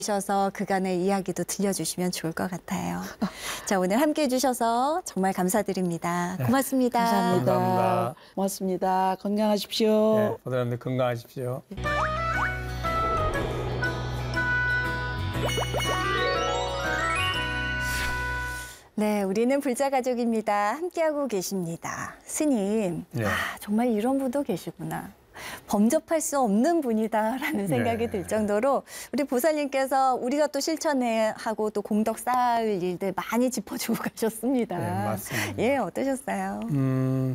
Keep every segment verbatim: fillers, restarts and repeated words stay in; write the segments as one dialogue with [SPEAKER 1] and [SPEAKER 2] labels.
[SPEAKER 1] 셔서 그간의 이야기도 들려주시면 좋을 것 같아요. 자, 오늘 함께해 주셔서 정말 감사드립니다.
[SPEAKER 2] 네,
[SPEAKER 1] 고맙습니다.
[SPEAKER 3] 감사합니다.
[SPEAKER 2] 감사합니다.
[SPEAKER 3] 고맙습니다. 건강하십시오.
[SPEAKER 2] 네, 모두들 건강하십시오.
[SPEAKER 1] 네, 우리는 불자 가족입니다. 함께하고 계십니다. 스님,
[SPEAKER 2] 네.
[SPEAKER 1] 아, 정말 이런 분도 계시구나. 범접할 수 없는 분이다라는 생각이
[SPEAKER 2] 네.
[SPEAKER 1] 들 정도로 우리 보살님께서 우리가 또 실천하고 또 공덕 쌓을 일들 많이 짚어주고 가셨습니다.
[SPEAKER 2] 네, 맞습니다.
[SPEAKER 1] 예, 어떠셨어요?
[SPEAKER 2] 음,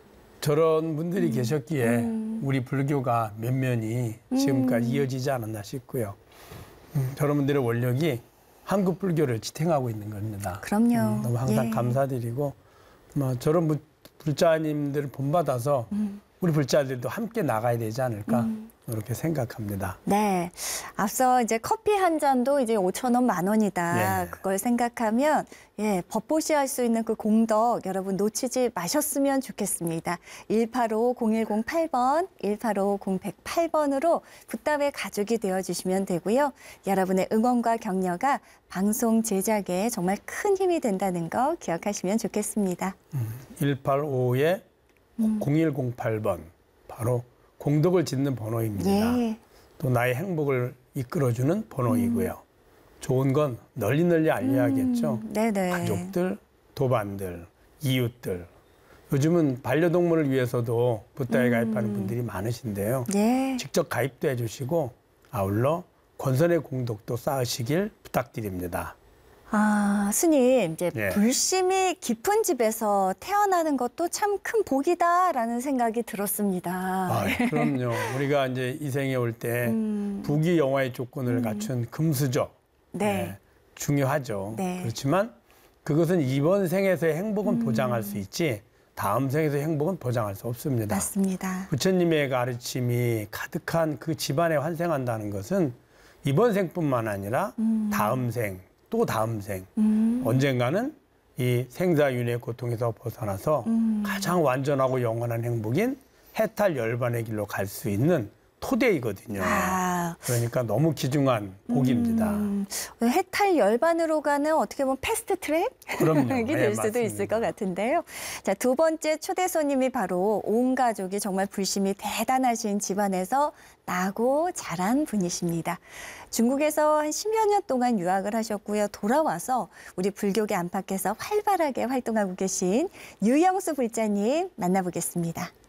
[SPEAKER 2] 저런 분들이 계셨기에
[SPEAKER 1] 음.
[SPEAKER 2] 우리 불교가 면면이 지금까지 이어지지 않았나 싶고요. 음, 저런 분들의 원력이 한국 불교를 지탱하고 있는 겁니다.
[SPEAKER 1] 그럼요.
[SPEAKER 2] 음, 너무 항상
[SPEAKER 1] 예.
[SPEAKER 2] 감사드리고 뭐 저런 부- 불자님들을 본받아서
[SPEAKER 1] 음.
[SPEAKER 2] 우리 불자들도 함께 나가야 되지 않을까 그렇게 생각합니다.
[SPEAKER 1] 네. 앞서 이제 커피 한 잔도 이제 오천 원, 만 원이다.
[SPEAKER 2] 예.
[SPEAKER 1] 그걸 생각하면 예, 법보시 할 수 있는 그 공덕 여러분 놓치지 마셨으면 좋겠습니다. 일팔오 공일공팔 번, 일팔오 공백팔 번으로 붓답의 가족이 되어주시면 되고요. 여러분의 응원과 격려가 방송 제작에 정말 큰 힘이 된다는 거 기억하시면 좋겠습니다.
[SPEAKER 2] 일팔오에
[SPEAKER 1] 음.
[SPEAKER 2] 공일공팔 번 바로 공덕을 짓는 번호입니다.
[SPEAKER 1] 예.
[SPEAKER 2] 또 나의 행복을 이끌어주는 번호이고요. 좋은 건 널리 널리 알려야겠죠.
[SPEAKER 1] 음, 네네.
[SPEAKER 2] 가족들, 도반들, 이웃들. 요즘은 반려동물을 위해서도 붓다에 가입하는 분들이 많으신데요.
[SPEAKER 1] 예.
[SPEAKER 2] 직접 가입도 해주시고 아울러 권선의 공덕도 쌓으시길 부탁드립니다.
[SPEAKER 1] 아, 스님, 이제
[SPEAKER 2] 예.
[SPEAKER 1] 불심이 깊은 집에서 태어나는 것도 참 큰 복이다라는 생각이 들었습니다.
[SPEAKER 2] 아, 그럼요. 우리가 이제 이 생에 올 때
[SPEAKER 1] 음.
[SPEAKER 2] 부귀 영화의 조건을 갖춘 금수저.
[SPEAKER 1] 네.
[SPEAKER 2] 중요하죠.
[SPEAKER 1] 네.
[SPEAKER 2] 그렇지만 그것은 이번 생에서의 행복은 보장할 수 있지 다음 생에서의 행복은 보장할 수 없습니다.
[SPEAKER 1] 맞습니다.
[SPEAKER 2] 부처님의 가르침이 가득한 그 집안에 환생한다는 것은 이번 생뿐만 아니라 다음 생, 또 다음 생,
[SPEAKER 1] 음.
[SPEAKER 2] 언젠가는 이 생사윤의 고통에서 벗어나서
[SPEAKER 1] 음.
[SPEAKER 2] 가장 완전하고 영원한 행복인 해탈 열반의 길로 갈 수 있는 토대이거든요.
[SPEAKER 1] 아.
[SPEAKER 2] 그러니까 너무 귀중한 복입니다.
[SPEAKER 1] 음, 해탈 열반으로 가는 어떻게 보면 패스트 트랙이
[SPEAKER 2] 그럼요.
[SPEAKER 1] 될
[SPEAKER 2] 네,
[SPEAKER 1] 수도
[SPEAKER 2] 맞습니다.
[SPEAKER 1] 있을 것 같은데요. 자, 두 번째 초대 손님이 바로 온 가족이 정말 불심이 대단하신 집안에서 나고 자란 분이십니다. 중국에서 한 십여 년 동안 유학을 하셨고요. 돌아와서 우리 불교계 안팎에서 활발하게 활동하고 계신 유영수 불자님 만나보겠습니다.